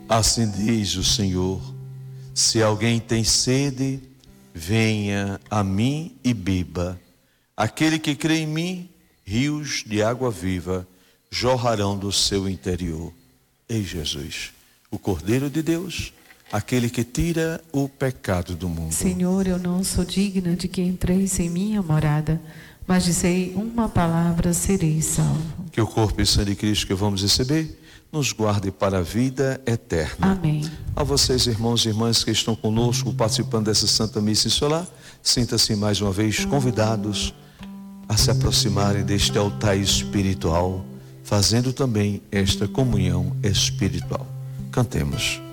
Assim diz o Senhor: se alguém tem sede, venha a mim e beba. Aquele que crê em mim, rios de água viva jorrarão do seu interior. Ei, Jesus, o Cordeiro de Deus, aquele que tira o pecado do mundo. Senhor, eu não sou digna de que entreis em minha morada, mas dizei uma palavra, serei salvo. Que o corpo e sangue de Cristo que vamos receber nos guarde para a vida eterna. Amém. A vocês, irmãos e irmãs que estão conosco participando dessa Santa Missa em Solar, sinta-se mais uma vez convidados a se aproximarem deste altar espiritual, fazendo também esta comunhão espiritual. Cantemos.